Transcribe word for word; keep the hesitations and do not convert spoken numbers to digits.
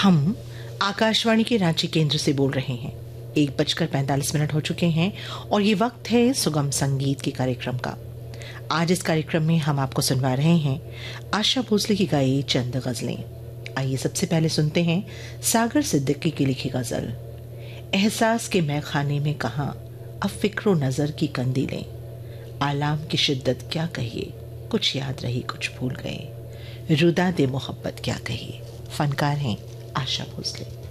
हम आकाशवाणी के रांची केंद्र से बोल रहे हैं। एक बजकर पैंतालीस मिनट हो चुके हैं और ये वक्त है सुगम संगीत के कार्यक्रम का। आज इस कार्यक्रम में हम आपको सुनवा रहे हैं आशा भोसले की गाई चंद गजलें। आइए सबसे पहले सुनते हैं सागर सिद्दीकी की लिखी गजल, एहसास के मैं खाने में कहाँ अब फिक्रो नजर की कंदीलें, आलाम की शिद्दत क्या कहिए, कुछ याद रही कुछ भूल गए, रुदा दे मोहब्बत क्या कहिए। फनकार हैं आशा भोसले।